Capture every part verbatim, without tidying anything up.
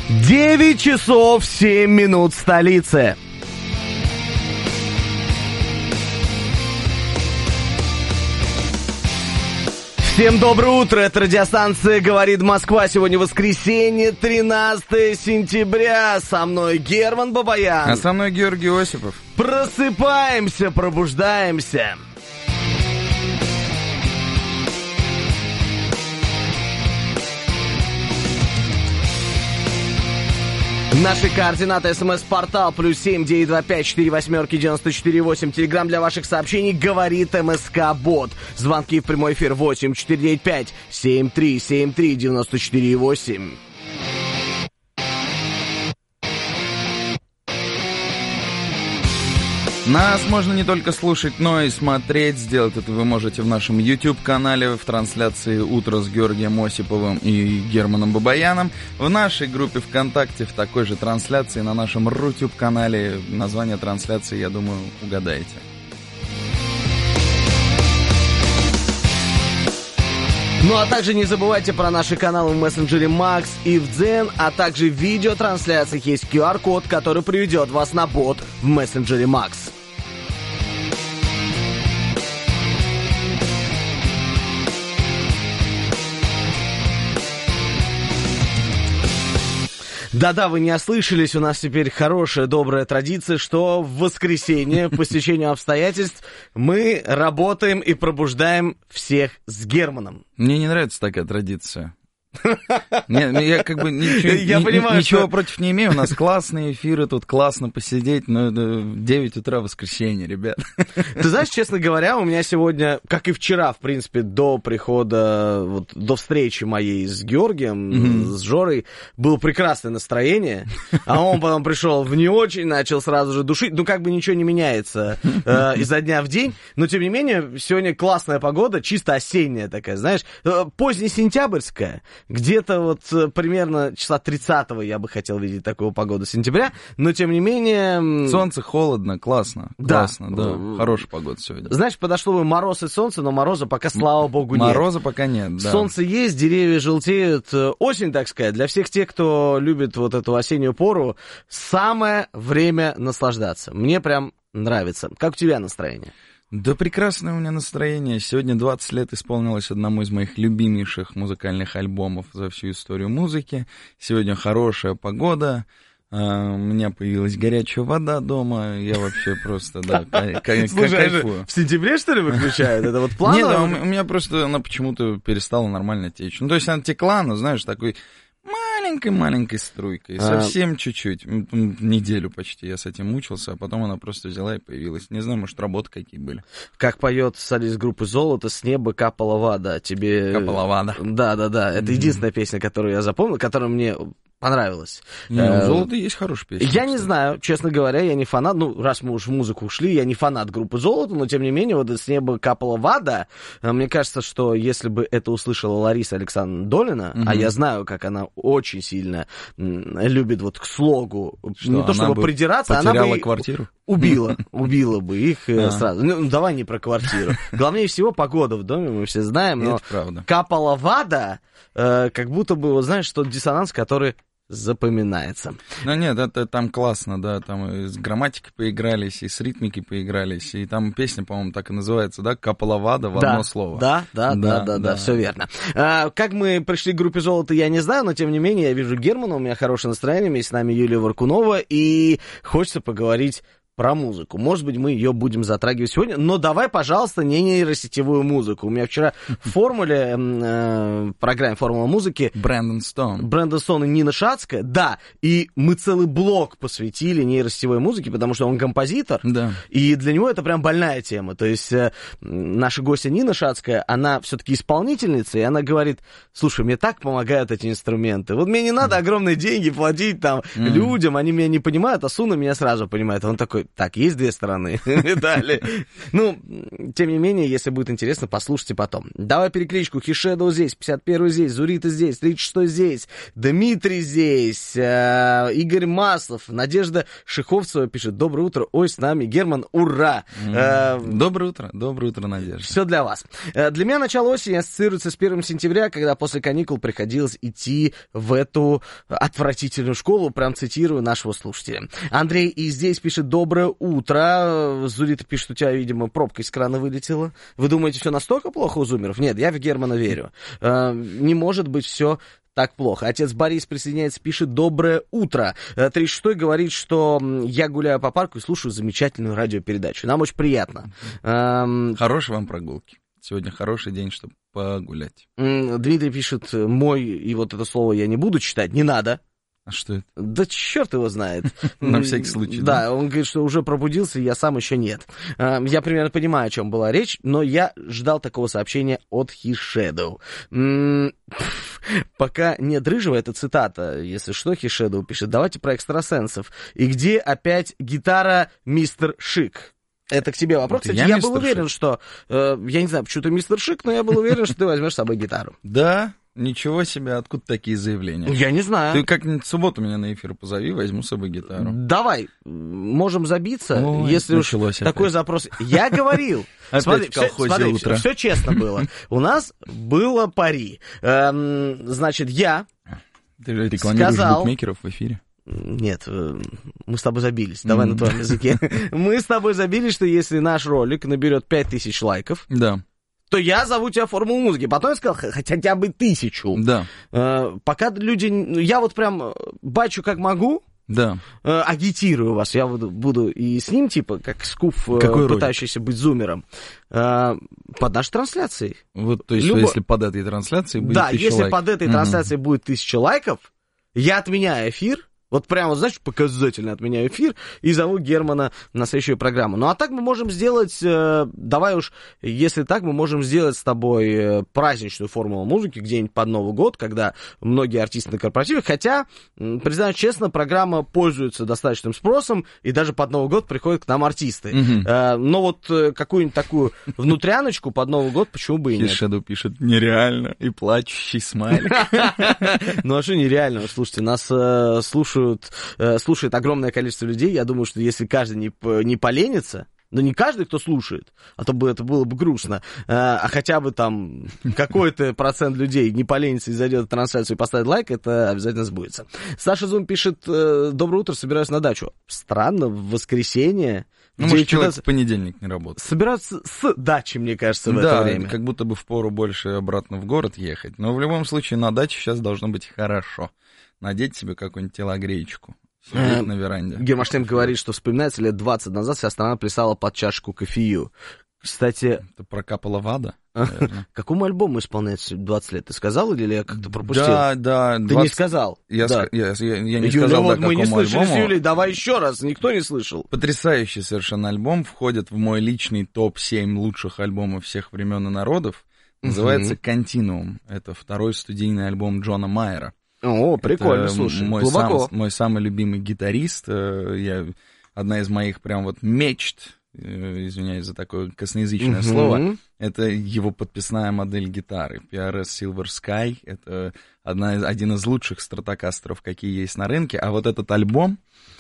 девять часов семь минут в столице. Всем доброе утро, это радиостанция «Говорит Москва». Сегодня воскресенье, тринадцатое сентября. Со мной Герман Бабаян. А со мной Георгий Осипов. Просыпаемся, пробуждаемся. Наши координаты: смс-портал плюс семь девять два пять четыре восьмерки девяносто четыре восемь. Телеграм для ваших сообщений «Говорит МСК-бот». Звонки в прямой эфир восемь четыре девять пять семь три семь три девяносто четыре восемь. Нас можно не только слушать, но и смотреть. Сделать это вы можете в нашем YouTube-канале, в трансляции «Утро с Георгием Осиповым и Германом Бабаяном», в нашей группе ВКонтакте, в такой же трансляции, на нашем Рутюб-канале. Название трансляции, я думаю, угадаете. Ну а также не забывайте про наши каналы в мессенджере Макс и в Дзен, а также в видеотрансляциях есть ку ар-код, который приведет вас на бот в мессенджере Макс. Да-да, вы не ослышались, у нас теперь хорошая, добрая традиция, что в воскресенье, по стечению обстоятельств, мы работаем и пробуждаем всех с Германом. Мне не нравится такая традиция. Нет, я как бы ничего, я ни, понимаю, ничего что... против не имею. У нас классные эфиры, тут классно посидеть, но в девять утра воскресенье, ребят. Ты знаешь, честно говоря, у меня сегодня, как и вчера, в принципе, до прихода, вот, до встречи моей с Георгием, mm-hmm. с Жорой, было прекрасное настроение, а он потом пришел в не очень, начал сразу же душить. Ну, как бы ничего не меняется э, изо дня в день, но, тем не менее, сегодня классная погода, чисто осенняя такая, знаешь, э, позднесентябрьская. Где-то вот примерно числа тридцатого я бы хотел видеть такую погоду сентября, но тем не менее... Солнце, холодно, классно, да. классно, да, хорошая погода сегодня. Знаешь, подошло бы мороз и солнце, но мороза пока, слава богу, нет. Мороза пока нет, да. Солнце есть, деревья желтеют, осень, так сказать, для всех тех, кто любит вот эту осеннюю пору, самое время наслаждаться. Мне прям нравится. Как у тебя настроение? Да прекрасное у меня настроение. Сегодня двадцать лет исполнилось одному из моих любимейших музыкальных альбомов за всю историю музыки. Сегодня хорошая погода. У меня появилась горячая вода дома. Я вообще просто, да, кайфую. В сентябре, что ли, выключают? Это вот планово? Нет, у меня просто она почему-то перестала нормально течь. Ну, то есть она текла, но, знаешь, такой... маленькой-маленькой струйкой, совсем а... чуть-чуть, неделю почти я с этим мучился, а потом она просто взяла и появилась. Не знаю, может, работы какие были. Как поет солист группы «Золото», «С неба капала вода». Тебе... Капала вода. Да-да-да, это mm-hmm. единственная песня, которую я запомнил, которая мне... понравилось. Не, у «Золота» есть хорошая песня. Я не знаю, честно говоря, я не фанат. Ну, раз мы уж в музыку ушли, я не фанат группы «Золото», но, тем не менее, вот «С неба капала вода». Мне кажется, что если бы это услышала Лариса Александровна Долина, угу. а я знаю, как она очень сильно любит вот к слогу, что, не то чтобы придираться, она бы квартиру? убила, убила бы их а. сразу. Ну, давай не про квартиру. Главнее всего погода в доме, мы все знаем, но капала вода, как будто бы, вот знаешь, тот диссонанс, который запоминается. Ну нет, это там классно, да, там и с грамматикой поигрались, и с ритмикой поигрались, и там песня, по-моему, так и называется, да, «Капала вода» в да, одно слово. Да, да, да, да, да, да, да, все верно. А, как мы пришли к группе «Золото», я не знаю, но тем не менее, я вижу Германа, у меня хорошее настроение, вместе с нами Юлия Варкунова, и хочется поговорить про музыку. Может быть, мы ее будем затрагивать сегодня, но давай, пожалуйста, не нейросетевую музыку. У меня вчера в формуле, э, программе «Формула музыки» Брэндон Стоун. Брэндон Стоун и Нина Шацкая, да, и мы целый блок посвятили нейросетевой музыке, потому что он композитор, да. и для него это прям больная тема. То есть э, наша гостья Нина Шацкая, она все-таки исполнительница, и она говорит: слушай, мне так помогают эти инструменты, вот мне не надо огромные деньги платить там mm. людям, они меня не понимают, а Суна меня сразу понимает. Он такой: такой, так, есть две стороны медали. Ну, тем не менее, если будет интересно, послушайте потом. Давай перекличку. Хишедоу здесь, пятьдесят первый здесь, Зурита здесь, тридцать шестой здесь, Дмитрий здесь, э, Игорь Маслов, Надежда Шиховцева пишет, доброе утро, ой, с нами Герман, ура! Э, доброе утро, доброе утро, Надежда. Все для вас. Э, для меня начало осени ассоциируется с первым сентября, когда после каникул приходилось идти в эту отвратительную школу, прям цитирую нашего слушателя. Андрей и здесь пишет, доброе утро. Зурита пишет, у тебя, видимо, пробка из крана вылетела. Вы думаете, все настолько плохо у зумеров? Нет, я в Германа верю. Э, не может быть все так плохо. Отец Борис присоединяется, пишет, доброе утро. тридцать шестой говорит, что я гуляю по парку и слушаю замечательную радиопередачу. Нам очень приятно. Эм... Хорошей вам прогулки. Сегодня хороший день, чтобы погулять. Дмитрий пишет, мой, и вот это слово я не буду читать, не надо. А что это? Да черт его знает. На всякий случай. Да, он говорит, что уже пробудился, я сам еще нет. Я примерно понимаю, о чем была речь, но я ждал такого сообщения от Хишедоу. Пока нет рыжего, это цитата, если что, Хишедоу пишет, давайте про экстрасенсов. И где опять гитара мистер Шик? Это к тебе вопрос. Кстати, я, я был уверен, Шик. что... Э, я не знаю, почему ты мистер Шик, но я был уверен, что ты возьмешь с собой гитару. Да? Ничего себе, откуда такие заявления? Я не знаю. Ты как-нибудь в субботу меня на эфир позови, возьму с собой гитару. Давай, можем забиться, Ой, если уж опять. Такой запрос... Я говорил. Смотри, в колхозе утро. Все честно было. У нас было пари. Значит, я Ты рекламируешь букмекеров в эфире? Нет, мы с тобой забились. Давай mm. на твоем языке. Мы с тобой забились, что если наш ролик наберет пять тысяч лайков, да, то я зову тебя в формулу музыки. Потом я сказал, хотя бы тысячу. Да. Э, пока люди... Я вот прям бачу как могу, да. э, агитирую вас. Я буду, буду и с ним, типа, как скуф, Какой пытающийся ролик? быть зумером, э, под нашей трансляцией. Вот, то есть, Любо... если под этой трансляцией будет да, тысяча если лайков. под этой трансляцией mm-hmm. будет тысяча лайков, я отменяю эфир. Вот прямо, знаешь, показательно отменяю эфир и зову Германа на следующую программу. Ну, а так мы можем сделать, э, давай уж, если так, мы можем сделать с тобой э, праздничную формулу музыки где-нибудь под Новый год, когда многие артисты на корпоративах, хотя, э, признаюсь честно, программа пользуется достаточным спросом, и даже под Новый год приходят к нам артисты. Mm-hmm. Э, но вот э, какую-нибудь такую внутряночку под Новый год, почему бы и нет? Хишедоу пишет, нереально, и плачущий смайлик. Ну, а что нереально? Слушайте, нас слушают слушает огромное количество людей. Я думаю, что если каждый не, не поленится, но не каждый, кто слушает, а то бы это было бы грустно, а хотя бы там какой-то процент людей не поленится и зайдет в трансляцию и поставит лайк, это обязательно сбудется. Саша Зум пишет, доброе утро, собираюсь на дачу. Странно, в воскресенье. Ну, может, человек в понедельник не работает. Собираться с дачи, мне кажется, в да, это время. Да, как будто бы впору больше обратно в город ехать. Но в любом случае на даче сейчас должно быть хорошо. Надеть себе какую-нибудь телогреечку. Сидеть на веранде. Германштейн говорит, что вспоминается, лет двадцать назад вся страна плясала под чашку кофею. Кстати... Это прокапала вода? Какому альбому исполняется двадцать лет? Ты сказал или я как-то пропустил? Да, да. Ты не сказал? Я, да. я, я, я не Юля, сказал, вот да, мы не слышали альбому. с Юлей, давай еще раз, никто не слышал. Потрясающий совершенно альбом, входит в мой личный топ семь лучших альбомов всех времен и народов. Называется «Континуум». Это второй студийный альбом Джона Майера. О, прикольно, это слушай, мой глубоко. Сам, мой самый любимый гитарист, я, одна из моих прям вот мечт, извиняюсь за такое косноязычное uh-huh. слово, это его подписная модель гитары, пи ар эс Silver Sky, это одна из, один из лучших стратокастеров, какие есть на рынке, а вот этот альбом,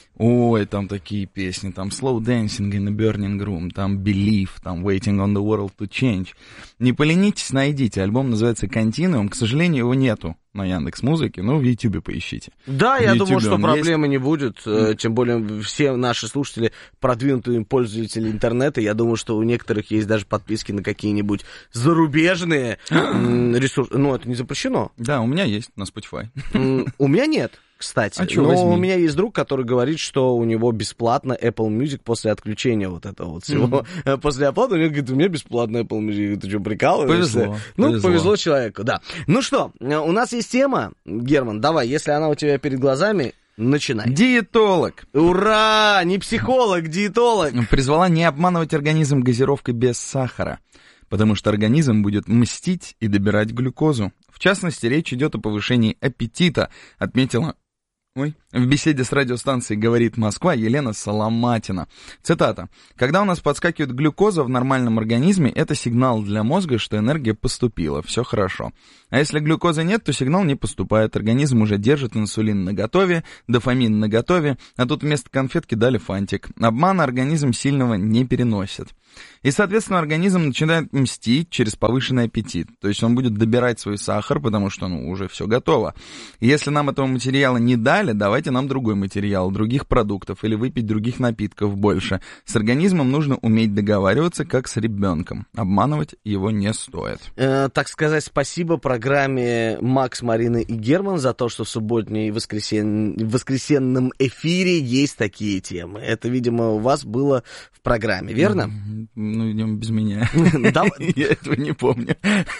ой, там такие песни, там Slow Dancing in the Burning Room, там Believe, там Waiting on the World to Change. Не поленитесь, найдите. Альбом называется Continuum. К сожалению, его нету на Яндекс.Музыке, но в Ютубе поищите. Да, я думаю, что проблемы есть. не будет. Тем более все наши слушатели продвинутые пользователи интернета. Я думаю, что у некоторых есть даже подписки на какие-нибудь зарубежные ресурсы. Ну, это не запрещено. Да, у меня есть на Spotify. У меня нет. Кстати, а но возьми? У меня есть друг, который говорит, что у него бесплатно Apple Music после отключения вот этого вот всего. Mm-hmm. После оплаты, он говорит, у меня бесплатно Apple Music. Ты что, прикалываешься? Повезло. Ну, повезло. повезло человеку, да. Ну что, у нас есть тема, Герман, давай, если она у тебя перед глазами, начинай. Диетолог. Ура! Не психолог, диетолог. Призвала не обманывать организм газировкой без сахара, потому что организм будет мстить и добирать глюкозу. В частности, речь идет о повышении аппетита, отметила... Ой, В беседе с радиостанцией «Говорит Москва» Елена Соломатина. Цитата. «Когда у нас подскакивает глюкоза в нормальном организме, это сигнал для мозга, что энергия поступила, все хорошо. А если глюкозы нет, то сигнал не поступает. Организм уже держит инсулин наготове, дофамин наготове, а тут вместо конфетки дали фантик. Обмана организм сильного не переносит. И, соответственно, организм начинает мстить через повышенный аппетит. То есть он будет добирать свой сахар, потому что ну, уже все готово. И если нам этого материала не дали, давайте нам другой материал, других продуктов или выпить других напитков больше. С организмом нужно уметь договариваться, как с ребенком. Обманывать его не стоит». Э, так сказать, спасибо программе Макс, Марина и Герман за то, что в субботней и воскресен... в воскресенном эфире есть такие темы. Это, видимо, у вас было в программе, верно? Ну, идем без меня. Я этого не помню.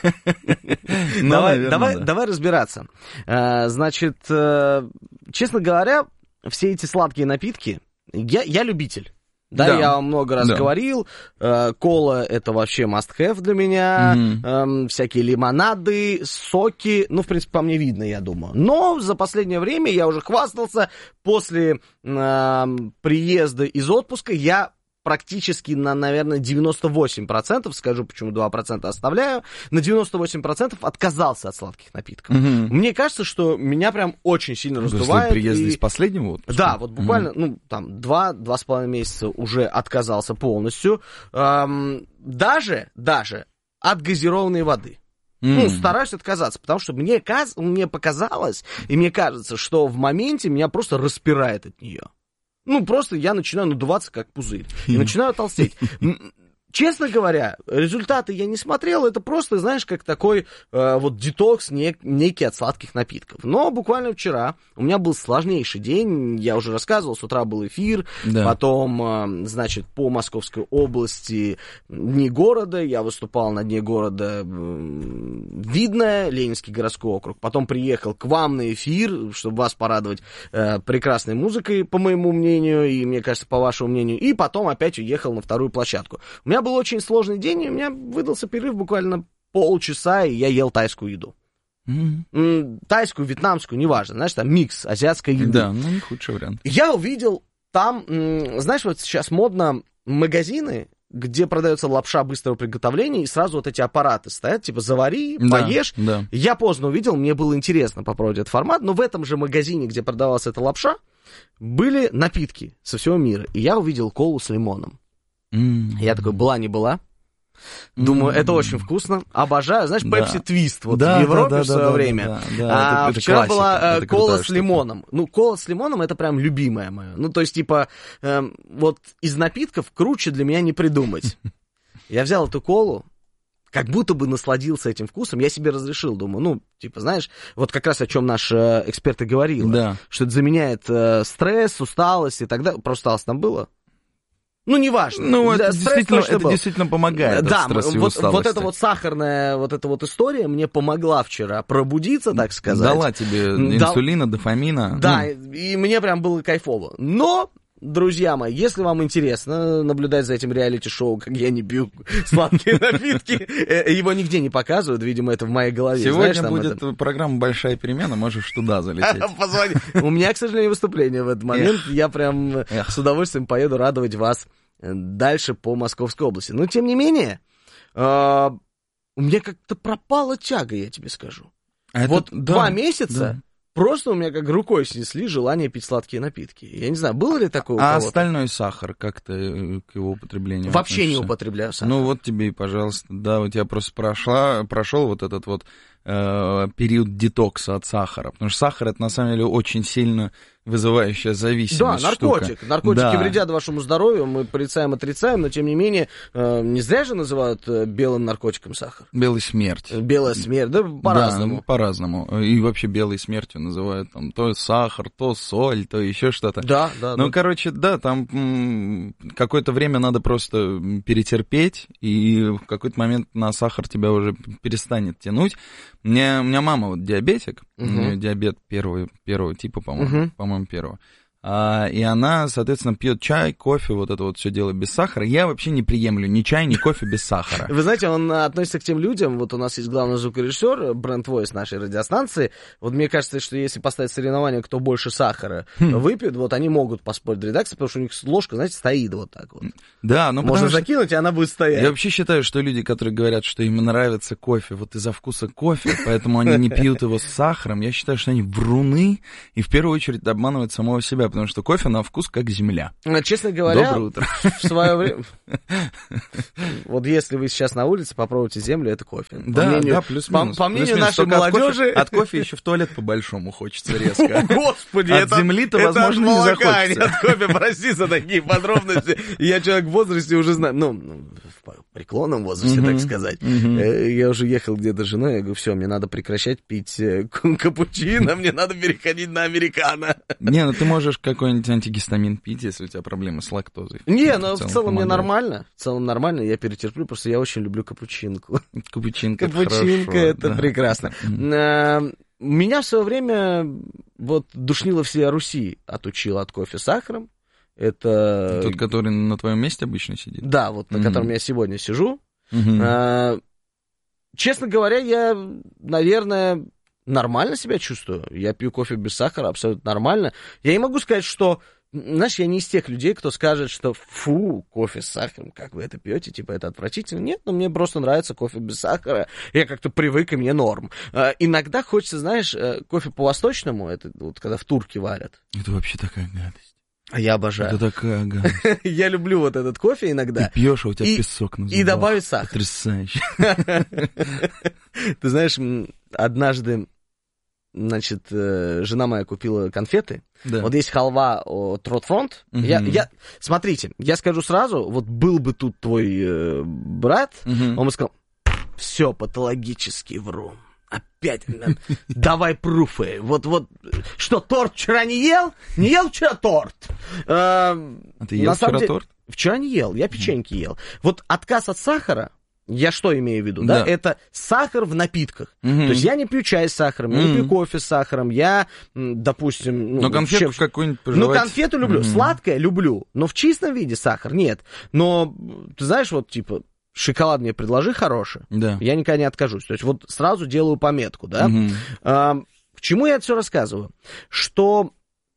Давай разбираться. Значит, честно говоря, все эти сладкие напитки, я любитель. Да, да, я вам много раз да. говорил, э, кола это вообще must-have для меня, mm-hmm. э, всякие лимонады, соки, ну, в принципе, по мне видно, я думаю. Но за последнее время я уже хвастался, после э, приезда из отпуска я практически на, наверное, девяносто восемь процентов, скажу, почему два процента оставляю, на девяносто восемь процентов отказался от сладких напитков. Угу. Мне кажется, что меня прям очень сильно раздувает. После приезда и... из последнего отпуска? Да, вот буквально, угу. ну, там, два, два с половиной месяца уже отказался полностью. Эм, даже, даже от газированной воды. Mm. Ну, стараюсь отказаться, потому что мне, мне показалось, и мне кажется, что в моменте меня просто распирает от нее. Ну, просто я начинаю надуваться, как пузырь, и начинаю толстеть. Честно говоря, результаты я не смотрел, это просто, знаешь, как такой э, вот детокс нек- некий от сладких напитков. Но буквально вчера у меня был сложнейший день, я уже рассказывал, с утра был эфир, да. потом, э, значит, по Московской области Дни города, я выступал на Дне города э, Видное, Ленинский городской округ, потом приехал к вам на эфир, чтобы вас порадовать э, прекрасной музыкой, по моему мнению, и, мне кажется, по вашему мнению, и потом опять уехал на вторую площадку. У меня был очень сложный день, и у меня выдался перерыв буквально полчаса, и я ел тайскую еду. Mm-hmm. Тайскую, вьетнамскую, неважно, знаешь, там микс азиатской еды. Да, ну не худший вариант. Я увидел там, знаешь, вот сейчас модно магазины, где продается лапша быстрого приготовления, и сразу вот эти аппараты стоят, типа, завари, да, поешь. Да. Я поздно увидел, мне было интересно попробовать этот формат, но в этом же магазине, где продавалась эта лапша, были напитки со всего мира, и я увидел колу с лимоном. Mm-hmm. Я такой, была не была. Думаю, mm-hmm. это очень вкусно. Обожаю. Знаешь, Пепси Твист да. вот да, в Европе да, да, в свое да, время. Да, да, да. А это, вчера это была это кола с лимоном. Штука. Ну, кола с лимоном это прям любимая моя. Ну, то есть, типа, э, вот из напитков круче для меня не придумать. Я взял эту колу, как будто бы насладился этим вкусом, я себе разрешил, думаю, ну, типа, знаешь, вот как раз о чем наш э, эксперт и говорил, да. что это заменяет э, стресс, усталость и так далее. Про усталость там было? Ну, неважно. Ну, это, действительно, это действительно помогает. Да, вот, вот эта вот сахарная вот эта вот история мне помогла вчера пробудиться, так сказать. Дала тебе инсулина, дофамина. Да, ну. и мне прям было кайфово. Но, друзья мои, если вам интересно наблюдать за этим реалити-шоу, как я не пью сладкие напитки, его нигде не показывают, видимо, это в моей голове. Сегодня будет программа «Большая перемена», можешь туда залететь. Позвони. У меня, к сожалению, выступление в этот момент, я прям с удовольствием поеду радовать вас дальше по Московской области. Но, тем не менее, у меня как-то пропала тяга, я тебе скажу. Вот два месяца... Просто у меня как рукой снесли желание пить сладкие напитки. Я не знаю, было ли такое у а кого-то? А остальной сахар, как ты к его употреблению Вообще относишься? Не употребляю сахар. Ну вот тебе и пожалуйста. Да, у тебя просто прошла, прошел вот этот вот э, период детокса от сахара. Потому что сахар — это на самом деле очень сильно вызывающая зависимость. Да, наркотик. Штука. Наркотики да. вредят вашему здоровью, мы порицаем, отрицаем, но тем не менее, э, не зря же называют э, белым наркотиком сахар. Белая смерть. Белая смерть, да, по-разному. Да, по-разному. И вообще белой смертью называют там то сахар, то соль, то еще что-то. Да, да. Ну, да. короче, да, там м- какое-то время надо просто перетерпеть, и в какой-то момент на сахар тебя уже перестанет тянуть. Мне, у меня мама вот диабетик, угу. у нее диабет первого, первого типа, по-моему, угу. по-моему, первого. а, и она, соответственно, пьет чай, кофе, вот это вот все дело без сахара. Я вообще не приемлю ни чай, ни кофе без сахара. Вы знаете, он относится к тем людям, вот у нас есть главный звукорежиссер, Brand Voice нашей радиостанции, вот мне кажется, что если поставить соревнование, кто больше сахара хм. выпьет, вот они могут поспорить в редакции, потому что у них ложка, знаете, стоит вот так вот. Да, ну можно что... закинуть, и она будет стоять. Я вообще считаю, что люди, которые говорят, что им нравится кофе вот из-за вкуса кофе, поэтому они не пьют его с сахаром, я считаю, что они вруны и в первую очередь обманывают самого себя, потому что кофе на вкус как земля. Честно говоря, доброе утро. В свое время... Вот если вы сейчас на улице попробуйте землю, это кофе. Да, да, плюс-минус. По мнению нашей молодежи... От кофе еще в туалет по-большому хочется резко. Господи, от земли-то, возможно, не захочется. От кофе, прости за такие подробности. Я человек в возрасте уже знаю, ну, в преклонном возрасте, так сказать. Я уже ехал где-то с женой, я говорю, все, мне надо прекращать пить капучино, мне надо переходить на американо. Не, ну ты можешь какой-нибудь антигистамин пить, если у тебя проблемы с лактозой. Не, ну в целом, в целом мне нормально. В целом нормально, я перетерплю, просто я очень люблю капучинку. Капучинка, Капучинка, это да. прекрасно. Меня в свое время вот душнило всея Руси отучил от кофе с сахаром. Это... Тот, который на твоем месте обычно сидит? Да, вот на mm-hmm. котором я сегодня сижу. Mm-hmm. А, честно говоря, я, наверное, нормально себя чувствую. Я пью кофе без сахара абсолютно нормально. Я не могу сказать, что... Знаешь, я не из тех людей, кто скажет, что фу, кофе с сахаром, как вы это пьете, типа это отвратительно. Нет, но мне просто нравится кофе без сахара. Я как-то привык, и мне норм. А, иногда хочется, знаешь, кофе по-восточному, это вот когда в турке варят. Это вообще такая гадость. А я обожаю. Это такая гадость. Я люблю вот этот кофе иногда. Ты пьешь, а у тебя и, песок на зубах. И добавить сахар. Потрясающе. Ты знаешь, однажды, значит, жена моя купила конфеты. Да. Вот есть халва от Ротфронт. Угу. Я, я, смотрите, я скажу сразу, вот был бы тут твой э, брат, угу. он бы сказал, все патологически вру. Опять, давай пруфы. Вот, вот, что, торт вчера не ел? Не ел вчера торт? А ты ел вчера деле, торт? Вчера не ел, я печеньки mm. ел. Вот отказ от сахара, я что имею в виду, да? да? Это сахар в напитках. Mm-hmm. То есть я не пью чай с сахаром, mm-hmm. я не пью кофе с сахаром, я, допустим... Ну, но конфету чем... какую-нибудь проживать... Ну, конфету люблю, mm-hmm. сладкое люблю, но в чистом виде сахар нет. Но, ты знаешь, вот, типа... Шоколад мне предложи хороший, да. я никогда не откажусь. То есть вот сразу делаю пометку, да. Угу. А, к чему я это все рассказываю? Что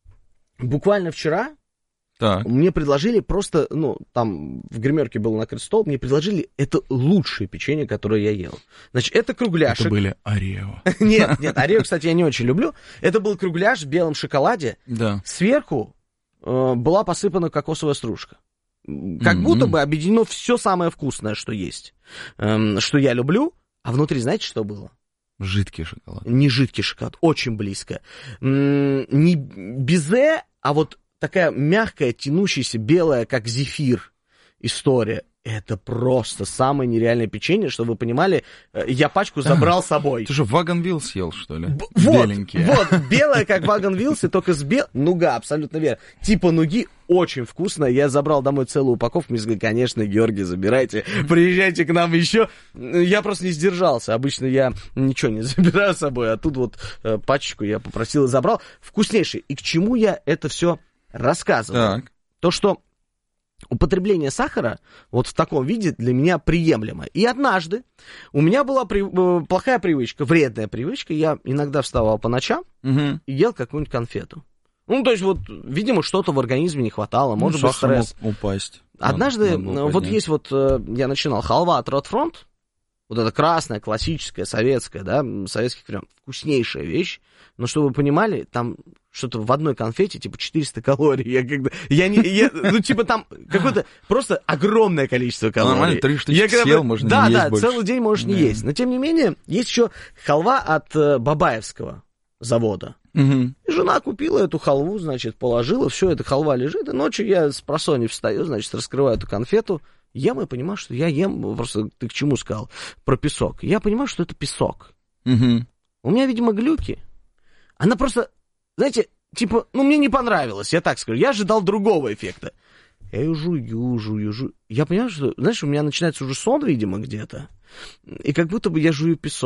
буквально вчера так. мне предложили просто, ну, там в гримерке был накрыт стол, мне предложили это лучшее печенье, которое я ел. Значит, это кругляшек. Это были Орео. Нет, нет, Орео, кстати, я не очень люблю. Это был кругляш в белом шоколаде. Да. Сверху э, была посыпана кокосовая стружка. Как mm-hmm. будто бы объединено все самое вкусное, что есть, эм, что я люблю, а внутри знаете, что было? Жидкий шоколад. Не жидкий шоколад, очень близко. М-м, не безе, а вот такая мягкая, тянущаяся, белая, как зефир история. Это просто самое нереальное печенье, чтобы вы понимали, я пачку забрал с собой. Ты же Вагонвилл съел, что ли? Б- вот, беленькие. Вот, белое, как Вагонвиллс, и только с бел... Нуга, абсолютно верно. Типа нуги очень вкусно. Я забрал домой целую упаковку. Мне сказали, конечно, Георгий, забирайте. Приезжайте к нам еще. Я просто не сдержался. Обычно я ничего не забираю с собой, а тут вот э, пачечку я попросил и забрал. Вкуснейший. И к чему я это все рассказываю? Так. То, что употребление сахара вот в таком виде для меня приемлемо. И однажды у меня была при... плохая привычка, вредная привычка. Я иногда вставал по ночам угу. и ел какую-нибудь конфету. Ну, то есть, вот, видимо, что-то в организме не хватало, ну, может быть, стресс. Мог упасть. Однажды, надо, надо вот есть вот, я начинал халва от Ротфронт, вот это красная, классическая, советская, да, советских времен, вкуснейшая вещь. Но чтобы вы понимали, там что-то в одной конфете, типа, четыреста калорий. Я когда... Я не... Я, ну, типа, там какое-то просто огромное количество калорий. Нормально, три штучки я, съел, можно да, не есть да, больше. Да, целый день можешь не да. есть. Но, тем не менее, есть еще халва от э, Бабаевского завода. Угу. И жена купила эту халву, значит, положила, все, эта халва лежит, и ночью я с просонья встаю, значит, раскрываю эту конфету, ем и понимаю, что я ем, просто ты к чему сказал, про песок. Я понимаю, что это песок. Угу. У меня, видимо, глюки. Она просто, знаете, типа, ну, мне не понравилось, я так скажу. Я ожидал другого эффекта. Я ее жую, жую, жую. Я понимаю, что, знаешь, у меня начинается уже сон, видимо, где-то. И как будто бы я жую песок.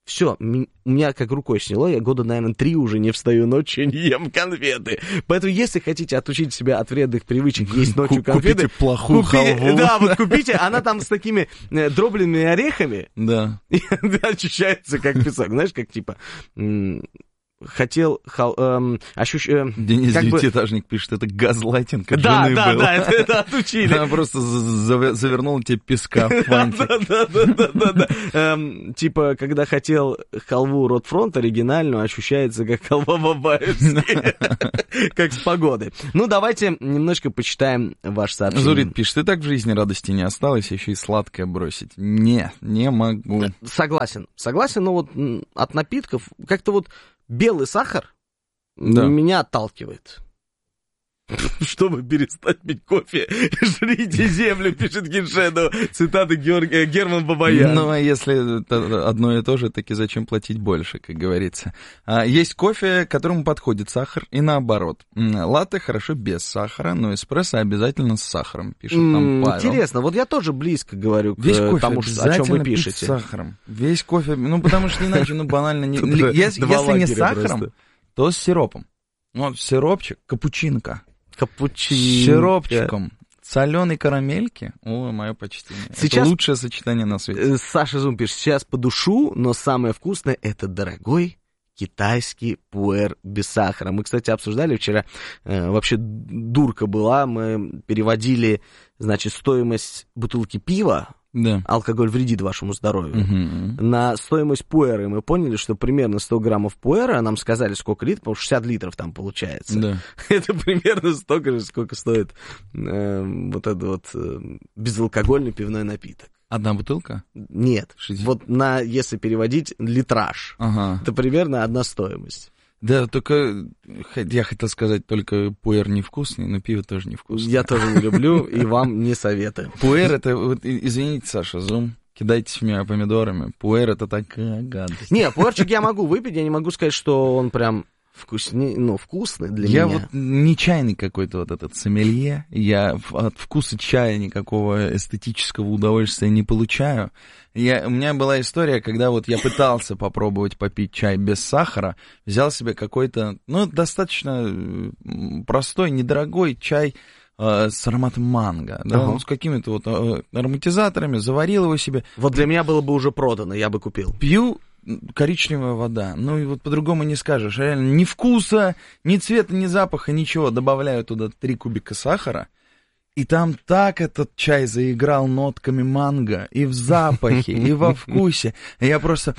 Все, у меня как рукой сняло, я года, наверное, три уже не встаю ночью, не ем конфеты. Поэтому, если хотите отучить себя от вредных привычек есть ночью конфеты... Купите плохую купи, халву. Да, вот купите, она там с такими э, дробленными орехами. Да. И ощущается как песок. Знаешь, как типа... М- хотел хал, эм, ощущ... Э, Денис как Девятиэтажник бы... пишет, это газлайтинг от да, жены да, был. да, это, это отучили. Она просто за- завернула тебе песка в фантик. Да-да-да. Типа, когда хотел халву Ротфронт оригинальную, ощущается как халва бабаевская. Как с погоды. Ну, давайте немножко почитаем ваш сообщение. Зурит пишет, и так в жизни радости не осталось, еще и сладкое бросить. Не, не могу. Согласен, согласен, но вот от напитков как-то вот белый сахар Да. меня отталкивает. Чтобы перестать пить кофе, жрите землю, пишет Геншеду. Цитата Георгия, Герман Бабаян. Ну, а если это одно и то же, таки зачем платить больше, как говорится. А, есть кофе, которому подходит сахар, и наоборот. Латте хорошо без сахара, но эспрессо обязательно с сахаром, пишет нам Павел. Интересно, вот я тоже близко говорю к Весь кофе тому, о чем вы пить пишете. с сахаром. Весь кофе, ну, потому что иначе, ну, банально... Не... Если, если не с сахаром, то с сиропом. Ну, сиропчик, капучинка. Капучино. С сиропчиком. Соленой карамельки. О, мое почтение. Сейчас... Это лучшее сочетание на свете. Саша Зум пишет, сейчас по душу, но самое вкусное — это дорогой китайский пуэр без сахара. Мы, кстати, обсуждали вчера, э, вообще дурка была, мы переводили, значит, стоимость бутылки пива, да. Алкоголь вредит вашему здоровью, Угу. на стоимость пуэра, и мы поняли, что примерно сто граммов пуэра, нам сказали, сколько литров, потому что шестьдесят литров там получается. Да. Это примерно столько же, сколько стоит э, вот этот вот э, безалкогольный пивной напиток. Одна бутылка? Нет, шестьдесят. Вот на, если переводить, литраж, Ага. это примерно одна стоимость. Да, только я хотел сказать, только пуэр невкусный, но пиво тоже невкусное. Я тоже не люблю, и вам не советую. Пуэр это, вот, извините, Саша, зум, кидайтесь в меня помидорами. Пуэр это такая гадость. Не, пуэрчик я могу выпить, я не могу сказать, что он прям вкусный, ну, вкусный для я меня. Я вот не чайный какой-то вот этот сомелье, я от вкуса чая никакого эстетического удовольствия не получаю. Я, у меня была история, когда вот я пытался попробовать попить чай без сахара, взял себе какой-то, ну, достаточно простой, недорогой чай э, с ароматом манго, да, ага. ну, с какими-то вот э, ароматизаторами, заварил его себе. Вот для меня было бы уже продано, я бы купил. Пью коричневая вода, ну и вот по-другому не скажешь, реально ни вкуса, ни цвета, ни запаха, ничего, добавляю туда три кубика сахара, и там так этот чай заиграл нотками манго и в запахе, и во вкусе, я просто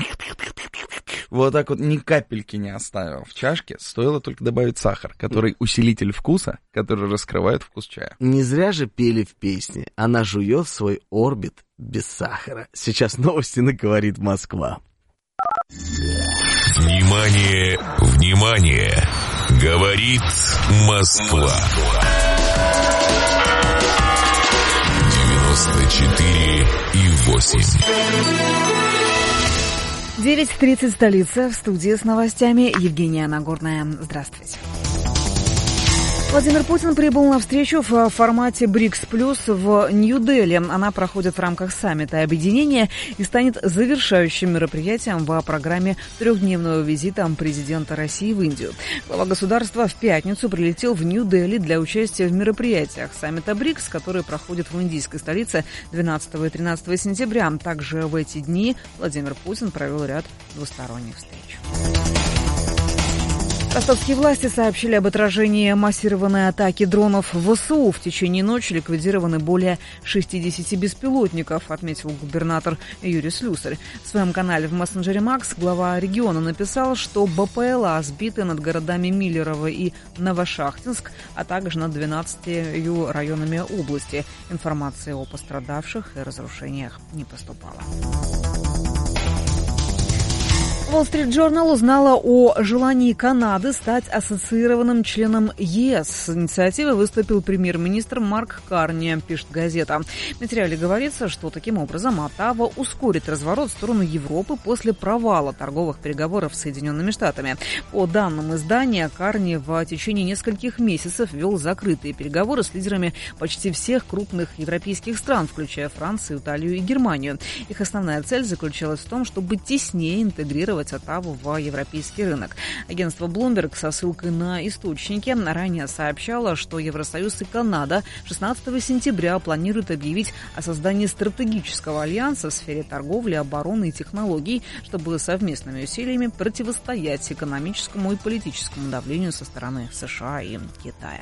вот так вот ни капельки не оставил в чашке, стоило только добавить сахар, который усилитель вкуса, который раскрывает вкус чая. Не зря же пели в песне, она жует свой орбит без сахара. Сейчас новости на «Говорит Москва». Внимание, внимание! Говорит Москва. девяносто четыре и восемь. девять тридцать столица. В студии с новостями Евгения Нагорная. Здравствуйте. Владимир Путин прибыл на встречу в формате БРИКС плюс в Нью-Дели. Она проходит в рамках саммита объединения и станет завершающим мероприятием в программе трехдневного визита президента России в Индию. Глава государства в пятницу прилетел в Нью-Дели для участия в мероприятиях саммита БРИКС, который проходит в индийской столице двенадцатого и тринадцатого сентября. Также в эти дни Владимир Путин провел ряд двусторонних встреч. Ростовские власти сообщили об отражении массированной атаки дронов ВСУ. В течение ночи ликвидированы более шестидесяти беспилотников, отметил губернатор Юрий Слюсарь. В своем канале в мессенджере Макс глава региона написал, что БПЛА сбиты над городами Миллерово и Новошахтинск, а также над двенадцатью районами области. Информации о пострадавших и разрушениях не поступало. Wall Street Journal узнала о желании Канады стать ассоциированным членом ЕС. С инициативой выступил премьер-министр Марк Карни, пишет газета. В материале говорится, что таким образом Оттава ускорит разворот в сторону Европы после провала торговых переговоров с Соединенными Штатами. По данным издания, Карни в течение нескольких месяцев вел закрытые переговоры с лидерами почти всех крупных европейских стран, включая Францию, Италию и Германию. Их основная цель заключалась в том, чтобы теснее интегрировать Оттаву в европейский рынок. Агентство Bloomberg со ссылкой на источники ранее сообщало, что Евросоюз и Канада шестнадцатого сентября планируют объявить о создании стратегического альянса в сфере торговли, обороны и технологий, чтобы совместными усилиями противостоять экономическому и политическому давлению со стороны США и Китая.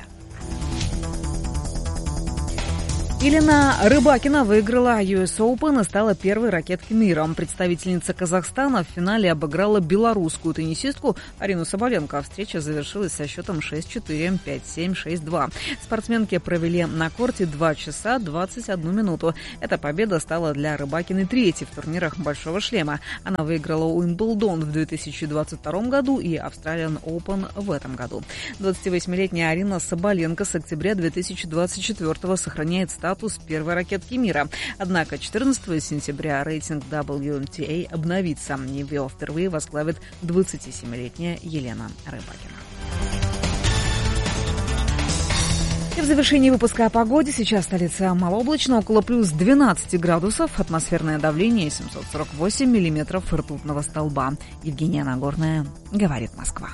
Елена Рыбакина выиграла ю эс Open и стала первой ракеткой мира. Представительница Казахстана в финале обыграла белорусскую теннисистку Арину Соболенко. Встреча завершилась со счетом шесть четыре, пять семь, шесть два. Спортсменки провели на корте два часа двадцать одну минуту. Эта победа стала для Рыбакиной третьей в турнирах «Большого шлема». Она выиграла Уимблдон в две тысячи двадцать втором году и Australian Open в этом году. двадцативосьмилетняя Арина Соболенко с октября две тысячи двадцать четвёртого сохраняет статус статус первой ракетки мира. Однако четырнадцатого сентября рейтинг дабл ю ти эй обновится. Его впервые возглавит двадцатисемилетняя Елена Рыбакина. И в завершении выпуска о погоде. Сейчас столица малооблачно, около плюс двенадцати градусов. Атмосферное давление семьсот сорок восемь миллиметров ртутного столба. Евгения Нагорная, говорит Москва.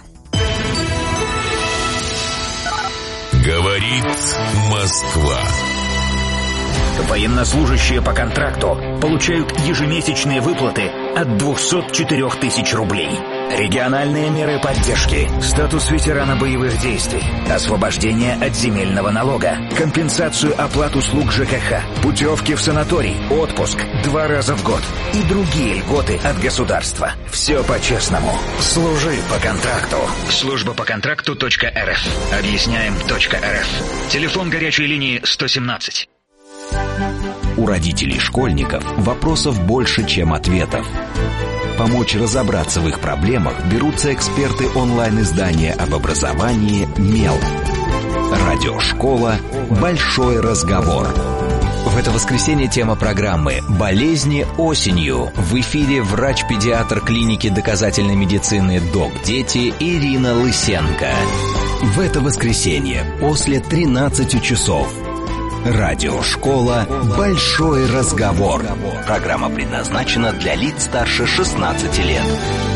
Говорит Москва. Военнослужащие по контракту получают ежемесячные выплаты от двухсот четырёх тысяч рублей. Региональные меры поддержки, статус ветерана боевых действий, освобождение от земельного налога, компенсацию оплат услуг ЖКХ, путевки в санаторий, отпуск два раза в год и другие льготы от государства. Все по-честному. Служи по контракту. Служба по контракту точка эр эф. Объясняем точка эр эф. Телефон горячей линии сто семнадцать. У родителей школьников вопросов больше, чем ответов. Помочь разобраться в их проблемах берутся эксперты онлайн-издания об образовании «Мел». Радиошкола «Большой разговор». В это воскресенье тема программы «Болезни осенью». В эфире врач-педиатр клиники доказательной медицины «Док Дети» Ирина Лысенко. В это воскресенье после тринадцати часов. Радиошкола «Большой разговор». Программа предназначена для лиц старше шестнадцати лет.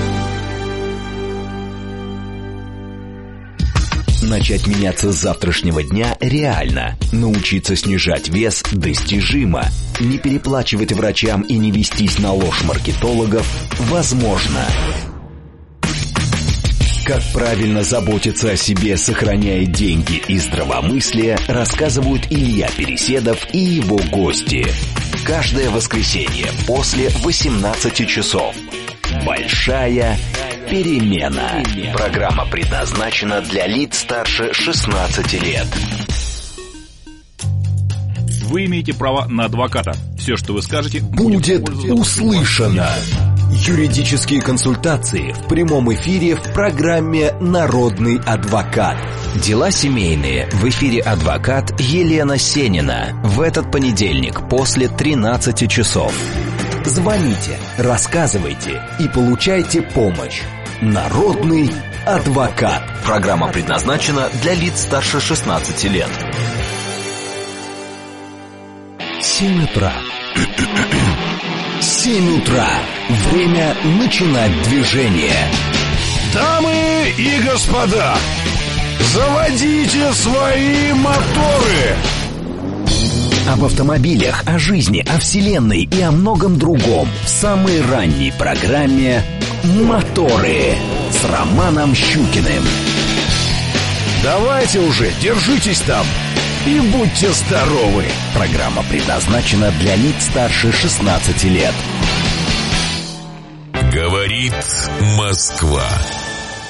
Начать меняться с завтрашнего дня реально. Научиться снижать вес достижимо. Не переплачивать врачам и не вестись на ложь маркетологов возможно. Как правильно заботиться о себе, сохраняя деньги и здравомыслие, рассказывают Илья Переседов и его гости. Каждое воскресенье после восемнадцати часов. Большая перемена. Программа предназначена для лиц старше шестнадцати лет. Вы имеете право на адвоката. Все, что вы скажете, будет услышано. Юридические консультации в прямом эфире в программе «Народный адвокат». Дела семейные. В эфире адвокат Елена Сенина. В этот понедельник после тринадцати часов. Звоните, рассказывайте и получайте помощь. «Народный адвокат». Программа предназначена для лиц старше шестнадцати лет. Семь утра. Семь утра. Время начинать движение. Дамы и господа, заводите свои моторы. Об автомобилях, о жизни, о вселенной и о многом другом в самой ранней программе «Моторы» с Романом Щукиным. Давайте уже, держитесь там и будьте здоровы. Программа предназначена для лиц старше шестнадцати лет. Говорит Москва.